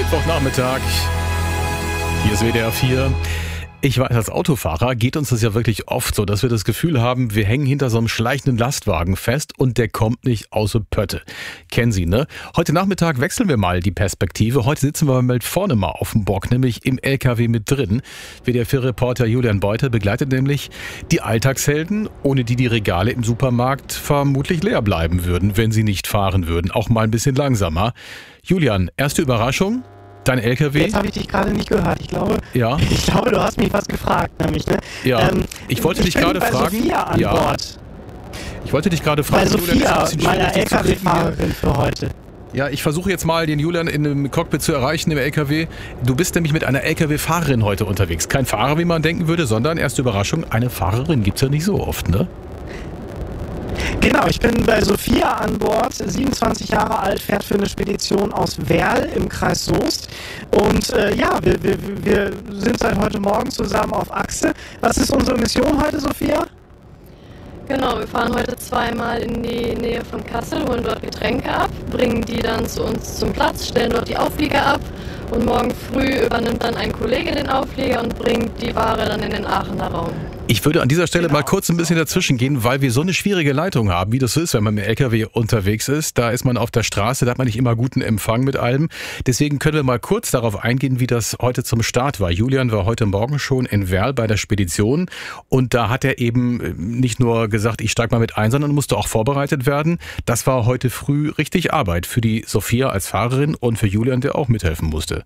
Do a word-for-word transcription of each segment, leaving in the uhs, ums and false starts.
Mittwochnachmittag. Hier ist W D R vier. Ich weiß, als Autofahrer geht uns das ja wirklich oft so, dass wir das Gefühl haben, wir hängen hinter so einem schleichenden Lastwagen fest und der kommt nicht aus der Pötte. Kennen Sie, ne? Heute Nachmittag wechseln wir mal die Perspektive. Heute sitzen wir mal vorne mal auf dem Bock, nämlich im L K W mit drin. W D R vier-Reporter Julian Beuter begleitet nämlich die Alltagshelden, ohne die die Regale im Supermarkt vermutlich leer bleiben würden, wenn sie nicht fahren würden. Auch mal ein bisschen langsamer. Julian, erste Überraschung? Dein L K W? Jetzt habe ich dich gerade nicht gehört. Ich glaube, ja. ich glaube, du hast mich was gefragt, nämlich, ne? Ja, ähm, ich wollte dich gerade bei fragen. Sophia an ja. Bord. Ich wollte dich gerade fragen. Bei Sophia, meiner L K W-Fahrerin für heute. Ja, ich versuche jetzt mal den Julian in einem Cockpit zu erreichen im L K W. Du bist nämlich mit einer L K W-Fahrerin heute unterwegs. Kein Fahrer, wie man denken würde, sondern, erste Überraschung, eine Fahrerin gibt's ja nicht so oft, ne? Genau, ich bin bei Sophia an Bord, siebenundzwanzig Jahre alt, fährt für eine Spedition aus Werl im Kreis Soest. Und äh, ja, wir, wir, wir sind seit heute Morgen zusammen auf Achse. Was ist unsere Mission heute, Sophia? Genau, wir fahren heute zweimal in die Nähe von Kassel, holen dort Getränke ab, bringen die dann zu uns zum Platz, stellen dort die Auflieger ab und morgen früh übernimmt dann ein Kollege den Auflieger und bringt die Ware dann in den Aachener Raum. Ich würde an dieser Stelle Genau. mal kurz ein bisschen dazwischen gehen, weil wir so eine schwierige Leitung haben, wie das so ist, wenn man mit dem L K W unterwegs ist. Da ist man auf der Straße, da hat man nicht immer guten Empfang mit allem. Deswegen können wir mal kurz darauf eingehen, wie das heute zum Start war. Julian war heute Morgen schon in Werl bei der Spedition und da hat er eben nicht nur gesagt, ich steige mal mit ein, sondern musste auch vorbereitet werden. Das war heute früh richtig Arbeit für die Sophia als Fahrerin und für Julian, der auch mithelfen musste.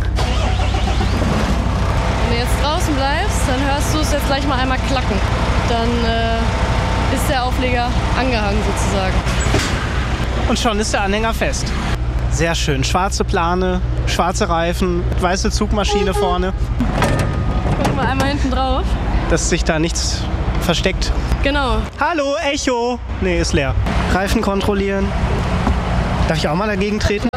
Wenn du jetzt draußen bleibst, dann hörst du es jetzt gleich mal einmal klacken. Dann äh, ist der Aufleger angehangen sozusagen. Und schon ist der Anhänger fest. Sehr schön. Schwarze Plane, schwarze Reifen, weiße Zugmaschine vorne, Guck mal einmal hinten drauf. dass sich da nichts versteckt. Genau. Hallo, Echo! Nee, ist leer. Reifen kontrollieren. Darf ich auch mal dagegen treten?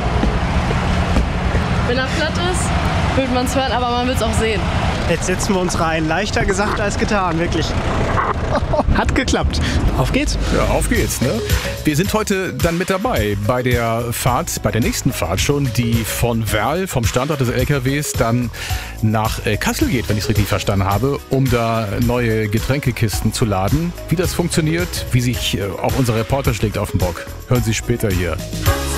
Wenn er platt ist, wird man es hören, aber man wird es auch sehen. Jetzt setzen wir uns rein. Leichter gesagt als getan, wirklich. Hat geklappt. Auf geht's. Ja, auf geht's, ne? Wir sind heute dann mit dabei bei der Fahrt, bei der nächsten Fahrt schon, die von Werl, vom Standort des L K Ws, dann nach äh, Kassel geht, wenn ich es richtig verstanden habe, um da neue Getränkekisten zu laden. Wie das funktioniert, wie sich äh, auch unser Reporter schlägt auf den Bock, hören Sie später hier.